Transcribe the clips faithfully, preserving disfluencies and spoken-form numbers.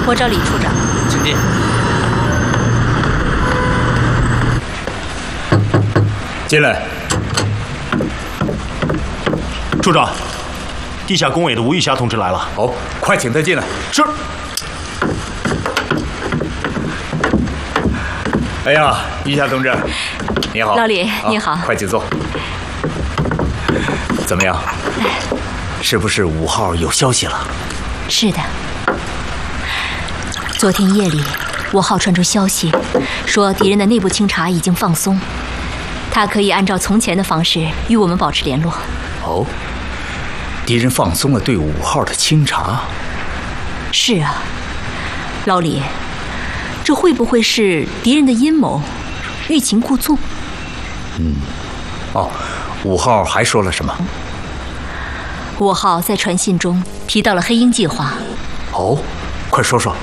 我找李处长。 请进。 进来。 处长，地下工委的吴玉霞同志来了。 哦，快请他进来。 是。 哎呀，玉霞同志，你好。 老李，你好。 快请坐。怎么样？是不是五号有消息了？ 是的。昨天夜里，五号传出消息，说敌人的内部清查已经放松，他可以按照从前的方式与我们保持联络。 哦，敌人放松了对五号的清查。 是啊，老李，这会不会是敌人的阴谋，欲擒故纵？ 嗯，哦，五号还说了什么？ 五号在传信中提到了黑鹰计划。 哦，快说说。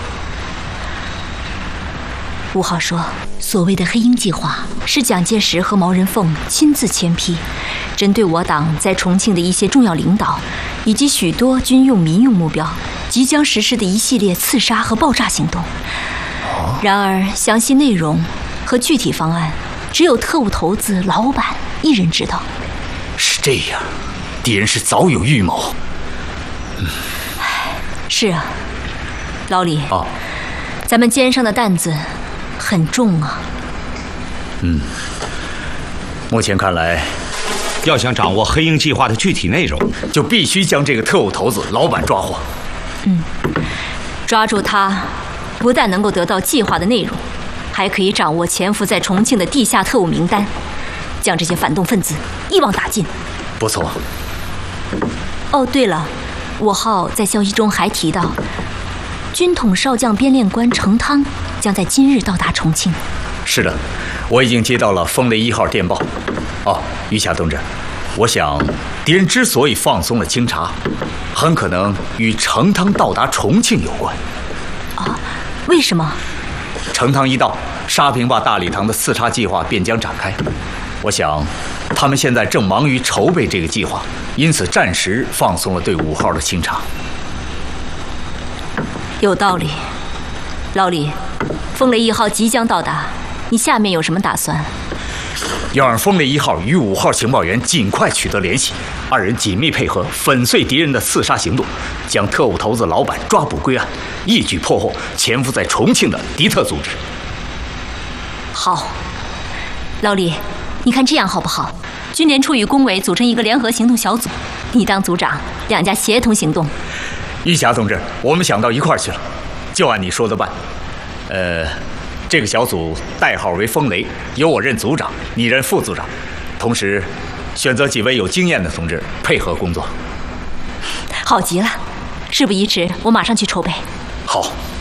五号说，所谓的黑鹰计划是蒋介石和毛人凤亲自签批，针对我党在重庆的一些重要领导以及许多军用民用目标即将实施的一系列刺杀和爆炸行动。然而详细内容和具体方案只有特务头子老板一人知道。 是这样，敌人是早有预谋。 嗯，是啊，老李。 哦， 咱们肩上的担子很重啊。 嗯，目前看来， 要想掌握黑鹰计划的具体内容， 就必须将这个特务头子老板抓获。 嗯，抓住他，不但能够得到计划的内容，还可以掌握潜伏在重庆的地下特务名单，将这些反动分子一网打尽。 不错。 哦，对了，五号在消息中还提到，军统少将编练官程汤将在今日到达重庆。 是的，我已经接到了风雷一号电报。哦，玉霞同志，我想敌人之所以放松了清查，很可能与程汤到达重庆有关。 啊，为什么？ 程汤一到，沙坪坝大礼堂的刺杀计划便将展开。我想，他们现在正忙于筹备这个计划，因此暂时放松了对五号的清查。 有道理，老李，风雷一号即将到达，你下面有什么打算？ 要让风雷一号与五号情报员尽快取得联系，二人紧密配合，粉碎敌人的刺杀行动，将特务头子老板抓捕归案，一举破获潜伏在重庆的敌特组织。 好，老李，你看这样好不好？军联处与工委组成一个联合行动小组，你当组长，两家协同行动。 玉霞同志，我们想到一块儿去了，就按你说的办。呃，这个小组代号为风雷，由我任组长，你任副组长，同时选择几位有经验的同志配合工作。 好极了，事不宜迟，我马上去筹备。 好。